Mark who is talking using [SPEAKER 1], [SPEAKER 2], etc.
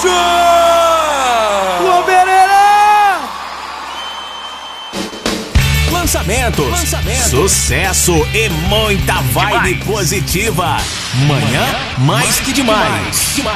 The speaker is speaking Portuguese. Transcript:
[SPEAKER 1] Lançamentos, sucesso e muita vibe positiva. Manhã mais que demais.